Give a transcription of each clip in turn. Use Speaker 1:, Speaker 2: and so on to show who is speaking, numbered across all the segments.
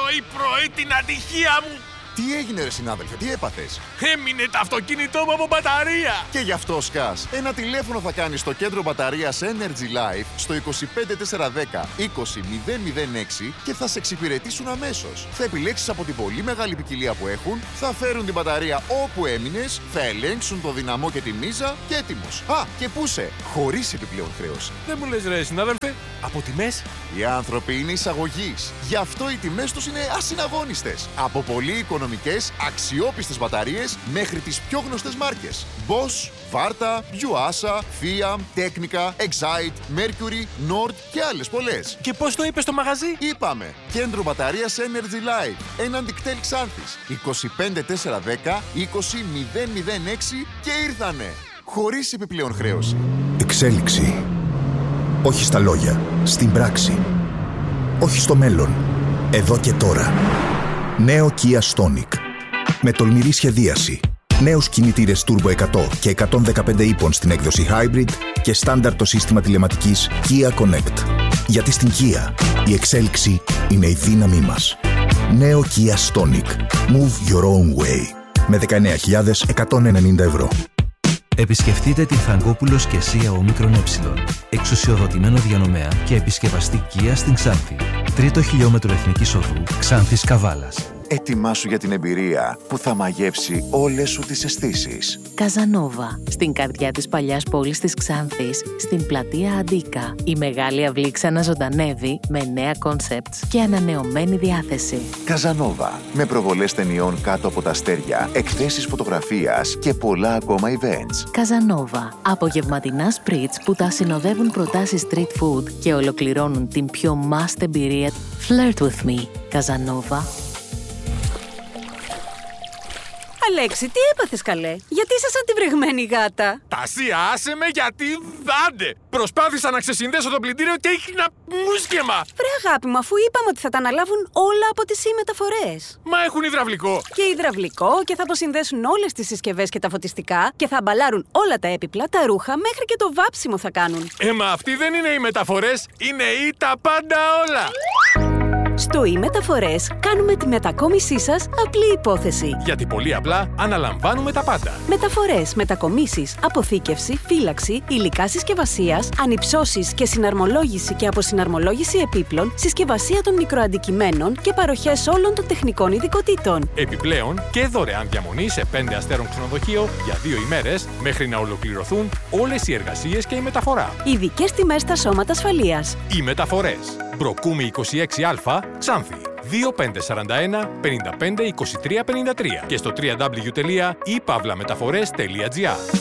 Speaker 1: πρωί την ατυχία μου.
Speaker 2: Τι έγινε ρε συνάδελφε, τι έπαθες?
Speaker 1: Έμεινε το αυτοκίνητό μου από μπαταρία.
Speaker 2: Και γι' αυτό σκάς. Ένα τηλέφωνο θα κάνεις στο κέντρο μπαταρίας Energy Life στο 25410 20006 και θα σε εξυπηρετήσουν αμέσως. Θα επιλέξεις από την πολύ μεγάλη ποικιλία που έχουν, θα φέρουν την μπαταρία όπου έμεινες, θα ελέγξουν το δυναμό και τη μίζα και έτοιμος. Α, και πούσε, χωρίς επιπλέον χρέωση.
Speaker 1: Δεν μου λες ρε συνάδελφε, από τιμές?
Speaker 2: Οι άνθρωποι είναι εισαγωγής. Γι' αυτό οι τιμές τους είναι ασυναγώνιστες. Από πολύ οικονομικές, αξιόπιστες μπαταρίες μέχρι τις πιο γνωστές μάρκες. Bosch, Varta, Yuasa, Fiat, Technica, Excite, Mercury, Nord και άλλες πολλές.
Speaker 1: Και πώς το είπες στο μαγαζί?
Speaker 2: Είπαμε, κέντρο μπαταρίας Energy Life, έναντι κτέλ Ξάνθης, 25410 20006 και ήρθανε. Χωρίς επιπλέον χρέωση.
Speaker 3: Εξέλιξη. Όχι στα λόγια, στην πράξη. Όχι στο μέλλον, εδώ και τώρα. Νέο Kia Stonic. Με τολμηρή σχεδίαση. Νέους κινητήρες Turbo 100 και 115 ύπων στην έκδοση Hybrid και στάνταρ το σύστημα τηλεματικής Kia Connect. Γιατί στην Kia η εξέλιξη είναι η δύναμή μας. Νέο Kia Stonic. Move your own way. Με 19.190 ευρώ.
Speaker 4: Επισκεφτείτε τη Θαγκόπουλος και Σία Όμικρον Ε, εξουσιοδοτημένο διανομέα και επισκευαστή Kia στην Ξάνθη. 3ο χιλιόμετρο Εθνικής Οδού, Ξάνθης Καβάλας.
Speaker 2: Ετοιμάσου για την εμπειρία που θα μαγεύσει όλες σου τις αισθήσεις.
Speaker 5: Καζανόβα, στην καρδιά της παλιάς πόλης της Ξάνθης, στην πλατεία Αντίκα. Η μεγάλη αυλή ξαναζωντανεύει με νέα κόνσεπτς και ανανεωμένη διάθεση.
Speaker 2: Καζανόβα, με προβολές ταινιών κάτω από τα αστέρια, εκθέσεις φωτογραφίας και πολλά ακόμα events.
Speaker 5: Καζανόβα, απογευματινά σπριτς που τα συνοδεύουν προτάσεις street food και ολοκληρώνουν την πιο must εμπειρία. Flirt with me, Καζανόβα.
Speaker 6: Αλέξη, τι έπαθες καλέ? Γιατί είσαι σαν τη βρεγμένη γάτα?
Speaker 1: Τασία, άσε με γιατί δάντε. Προσπάθησα να ξεσυνδέσω το πλυντήριο και έχει ένα μουσκεμα.
Speaker 6: Βρε αγάπη μου, αφού είπαμε ότι θα τα αναλάβουν όλα από τις μεταφορές.
Speaker 1: Μα έχουν υδραυλικό.
Speaker 6: Και υδραυλικό και θα αποσυνδέσουν όλες τις συσκευές και τα φωτιστικά και θα αμπαλάρουν όλα τα έπιπλα, τα ρούχα, μέχρι και το βάψιμο θα κάνουν.
Speaker 1: Μα αυτοί δεν είναι οι μεταφορές, είναι ή τα πάντα όλα.
Speaker 6: Στο e-Μεταφορές κάνουμε τη μετακόμισή σας απλή υπόθεση.
Speaker 1: Γιατί πολύ απλά αναλαμβάνουμε τα πάντα.
Speaker 6: Μεταφορές, μετακομίσεις, αποθήκευση, φύλαξη, υλικά συσκευασίας, ανυψώσεις και συναρμολόγηση και αποσυναρμολόγηση επίπλων, συσκευασία των μικροαντικειμένων και παροχές όλων των τεχνικών ειδικοτήτων.
Speaker 1: Επιπλέον και δωρεάν διαμονή σε 5 αστέρων ξενοδοχείο για 2 ημέρες μέχρι να ολοκληρωθούν όλες οι εργασίες και η μεταφορά.
Speaker 6: Ειδικές τιμές στα σώματα ασφαλείας.
Speaker 1: Οι μεταφορές. Μπροκούμη 26Α, Ξάνθη. 2541 55 23 53 και στο www.ipavlametaphores.gr.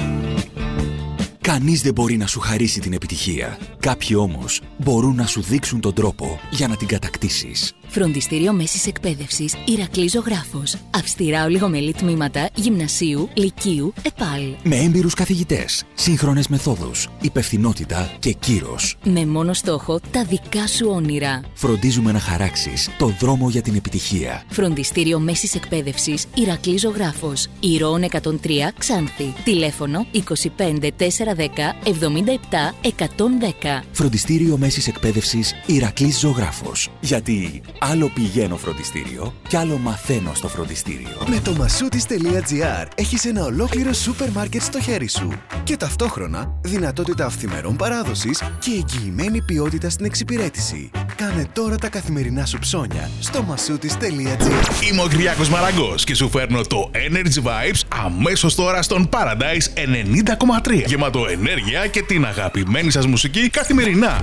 Speaker 7: Κανείς δεν μπορεί να σου χαρίσει την επιτυχία. Κάποιοι όμως μπορούν να σου δείξουν τον τρόπο για να την κατακτήσεις.
Speaker 8: Φροντιστήριο Μέσης Εκπαίδευσης Ηρακλής Ζωγράφος. Αυστηρά ολιγομελή τμήματα γυμνασίου, λυκείου, ΕΠΑΛ.
Speaker 7: Με έμπειρους καθηγητές, σύγχρονες μεθόδους, υπευθυνότητα και κύρος.
Speaker 8: Με μόνο στόχο τα δικά σου όνειρα.
Speaker 7: Φροντίζουμε να χαράξεις το δρόμο για την επιτυχία.
Speaker 8: Φροντιστήριο Μέσης Εκπαίδευσης Ηρακλής Ζωγράφος. Ηρώων 103 Ξάνθη. Τηλέφωνο 25 410 77 110.
Speaker 7: Φροντιστήριο Μέσης Εκπαίδευσης Ηρακλής Ζωγράφος. Γιατί άλλο πηγαίνω φροντιστήριο κι άλλο μαθαίνω στο φροντιστήριο.
Speaker 9: Με το Masoutis.gr έχεις ένα ολόκληρο σούπερ μάρκετ στο χέρι σου και ταυτόχρονα δυνατότητα αυθημερών παράδοσης και εγγυημένη ποιότητα στην εξυπηρέτηση. Κάνε τώρα τα καθημερινά σου ψώνια στο Masoutis.gr.
Speaker 10: Είμαι ο Κυριάκος Μαραγκός και σου φέρνω το Energy Vibes αμέσως τώρα στον Paradise 90,3. Γεμάτο ενέργεια και την αγαπημένη σας μουσική καθημερινά.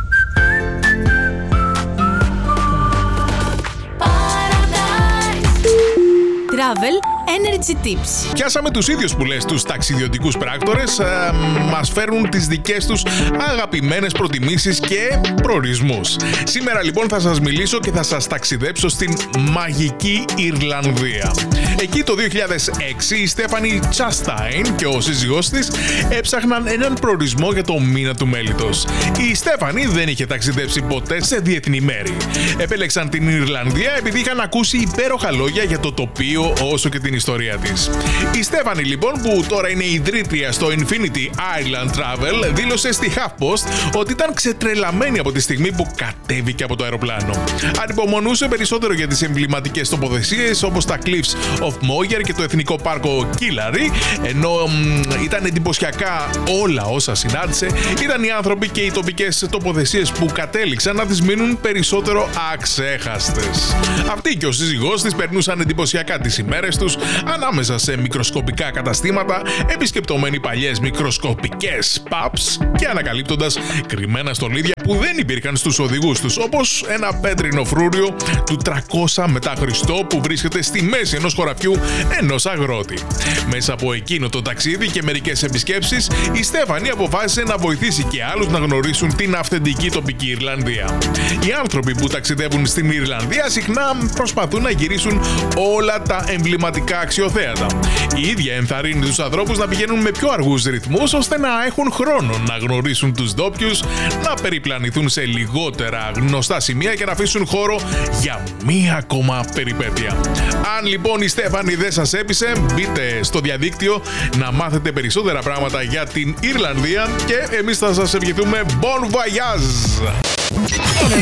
Speaker 11: Travel Energy Tips.
Speaker 10: Πιάσαμε τους ίδιους που λες τους ταξιδιωτικούς πράκτορες, μας φέρνουν τις δικές τους αγαπημένες προτιμήσεις και προορισμούς. Σήμερα λοιπόν θα σας μιλήσω και θα σας ταξιδέψω στην μαγική Ιρλανδία. Εκεί το 2006 η Στέφανη Τσάσταϊν και ο σύζυγός της έψαχναν έναν προορισμό για το μήνα του μέλιτος. Η Στέφανη δεν είχε ταξιδέψει ποτέ σε διεθνή μέρη. Επέλεξαν την Ιρλανδία επειδή είχαν ακούσει υπέροχα λόγια για το τοπίο όσο και την την ιστορία της. Η Στέφανη λοιπόν, που τώρα είναι ιδρύτρια στο Infinity Island Travel, δήλωσε στη HuffPost ότι ήταν ξετρελαμένη από τη στιγμή που κατέβηκε από το αεροπλάνο. Ανυπομονούσε περισσότερο για τις εμβληματικές τοποθεσίες όπως τα Cliffs of Moher και το Εθνικό Πάρκο Killary, ενώ ήταν εντυπωσιακά όλα όσα συνάντησε, ήταν οι άνθρωποι και οι τοπικές τοποθεσίες που κατέληξαν να τις μείνουν περισσότερο αξέχαστες. Αυτή και ο σύζυγός της περνούσαν εντυπωσιακά τις ημέρες τους ανάμεσα σε μικροσκοπικά καταστήματα, επισκεπτόμενοι παλιές μικροσκοπικές pubs και ανακαλύπτοντας κρυμμένα στολίδια που δεν υπήρχαν στους οδηγούς τους, όπως ένα πέτρινο φρούριο του 300 μετά Χριστό που βρίσκεται στη μέση ενός χωραφιού ενός αγρότη. Μέσα από εκείνο το ταξίδι και μερικές επισκέψεις, η Στέφανη αποφάσισε να βοηθήσει και άλλους να γνωρίσουν την αυθεντική τοπική Ιρλανδία. Οι άνθρωποι που ταξιδεύουν στην Ιρλανδία συχνά προσπαθούν να γυρίσουν όλα τα εμβληματικά αξιοθέατα. Η ίδια ενθαρρύνει τους ανθρώπους να πηγαίνουν με πιο αργούς ρυθμούς, ώστε να έχουν χρόνο να γνωρίσουν τους ντόπιους, να περιπλανηθούν σε λιγότερα γνωστά σημεία και να αφήσουν χώρο για μία ακόμα περιπέτεια. Αν λοιπόν η Στέφανη δεν σας έπεισε, μπείτε στο διαδίκτυο να μάθετε περισσότερα πράγματα για την Ιρλανδία και εμείς θα σας ευχηθούμε bon voyage!